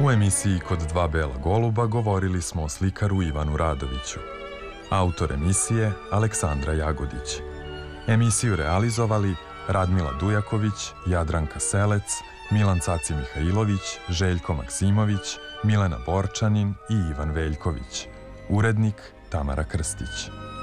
U emisiji Kod dva bela goluba govorili smo o slikaru Ivanu Radoviću. Autor emisije Aleksandra Jagodić. Emisiju realizovali Radmila Dujaković, Jadranka Selec, Milan Caci Mihajlović, Željko Maksimović, Milena Borčanin i Ivan Veljković. Urednik Tamara Krstić.